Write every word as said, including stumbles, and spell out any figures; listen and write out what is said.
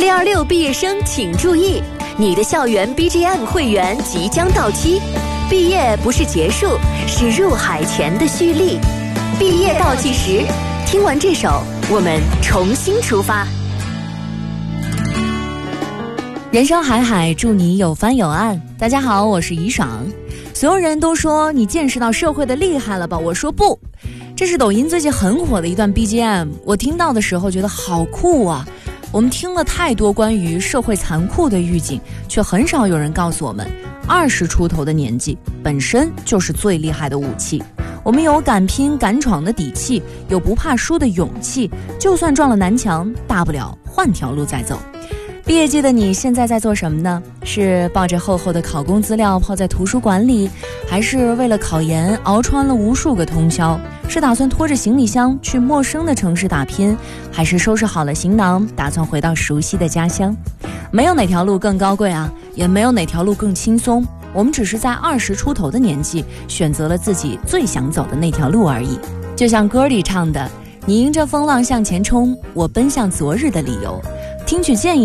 六二六毕业生请注意，你的校园 B G M 会员即将到期。毕业不是结束，是入海前的蓄力。毕业倒计时，听完这首，我们重新出发。 人生海海，祝你有帆有岸。大家好，我是怡爽。所有人都说你见识到社会的厉害了吧？我说不，这是抖音最近很火的一段 B G M， 我听到的时候觉得好酷啊。我们听了太多关于社会残酷的预警，却很少有人告诉我们，二十出头的年纪本身就是最厉害的武器。我们有敢拼敢闯的底气，有不怕输的勇气，就算撞了南墙，大不了换条路再走。毕业季的你现在在做什么呢？是抱着厚厚的考公资料泡在图书馆里，还是为了考研熬穿了无数个通宵？是打算拖着行李箱去陌生的城市打拼，还是收拾好了行囊打算回到熟悉的家乡？没有哪条路更高贵啊，也没有哪条路更轻松，我们只是在二十出头的年纪选择了自己最想走的那条路而已。就像歌里唱的，你迎着风浪向前冲，我奔向昨日的理由。听取建议